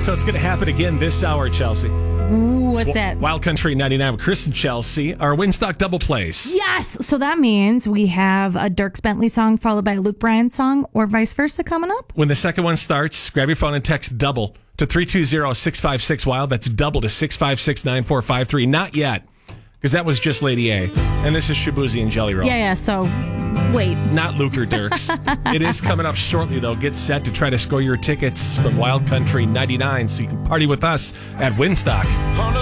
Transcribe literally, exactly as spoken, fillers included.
So it's going to happen again this hour, Chelsea. Ooh, what's It's that? Wild Country ninety-nine with Chris and Chelsea. Our Winstock double plays. Yes. So that means we have a Dierks Bentley song followed by a Luke Bryan song or vice versa coming up. When the second one starts, grab your phone and text double to three two zero, six five six, wild. That's double to six five six, nine four five three. Not yet, because that was just Lady A. And this is Shabuzi and Jelly Roll. Yeah, yeah. So wait. Not Luke or Dierks. It is coming up shortly, though. Get set to try to score your tickets from Wild Country ninety-nine so you can party with us at Winstock.